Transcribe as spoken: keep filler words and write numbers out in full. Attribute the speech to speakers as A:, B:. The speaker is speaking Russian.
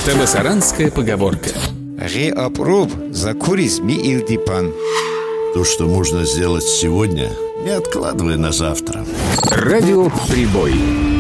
A: Табасаранская поговорка.
B: Реапроб закурис ми илдипан.
C: То, что можно сделать сегодня, не откладывай на завтра.
A: Радио «Прибой».